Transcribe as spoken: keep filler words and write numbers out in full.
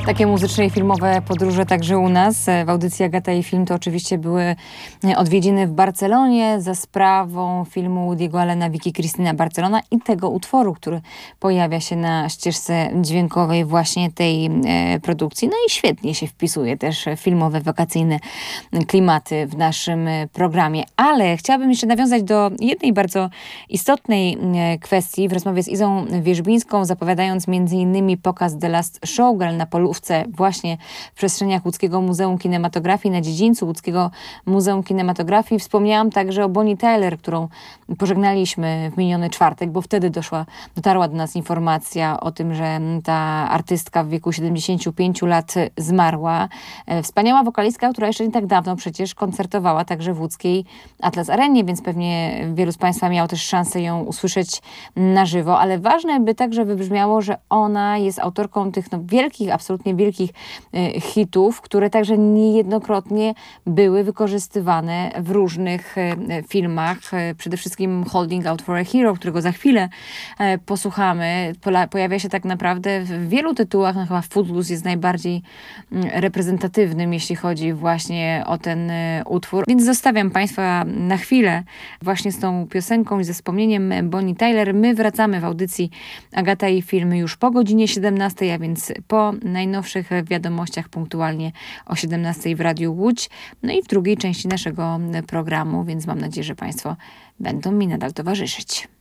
Takie muzyczne i filmowe podróże także u nas. W audycji Agata i Film to oczywiście były odwiedziny w Barcelonie za sprawą filmu Woody'ego Allena Vicky Cristina Barcelona i tego utworu, który pojawia się na ścieżce dźwiękowej właśnie tej e, produkcji. No i świetnie się wpisuje też filmowe, wakacyjne klimaty w naszym programie. Ale chciałabym jeszcze nawiązać do jednej bardzo istotnej e, kwestii w rozmowie z Izą Wierzbińską, zapowiadając między innymi pokaz The Last Showgirl na Polówce właśnie w przestrzeniach Łódzkiego Muzeum Kinematografii, na dziedzińcu Łódzkiego Muzeum Kinematografii. Wspomniałam także o Bonnie Tyler, którą pożegnaliśmy w miniony czwartek, bo wtedy doszła, dotarła do nas informacja o tym, że ta artystka w wieku siedemdziesięciu pięciu lat zmarła. Wspaniała wokalistka, która jeszcze nie tak dawno przecież koncertowała także w łódzkiej Atlas Arenie, więc pewnie wielu z Państwa miało też szansę ją usłyszeć na żywo, ale ważne by także wybrzmiało, że ona jest autorką tych no, wielkich, absolutnie wielkich e, hitów, które także niejednokrotnie były wykorzystywane w różnych e, filmach. E, przede wszystkim Holding Out for a Hero, którego za chwilę e, posłuchamy. Pola, pojawia się tak naprawdę w wielu tytułach, no chyba Footloose jest najbardziej m, reprezentatywnym, jeśli chodzi właśnie o ten e, utwór. Więc zostawiam Państwa na chwilę właśnie z tą piosenką i ze wspomnieniem Bonnie Tyler. My wracamy w audycji Agata i Film już po godzinie siedemnastej, a więc po najnowszych wiadomościach punktualnie o siedemnastej w Radiu Łódź, no i w drugiej części naszego programu, więc mam nadzieję, że Państwo będą mi nadal towarzyszyć.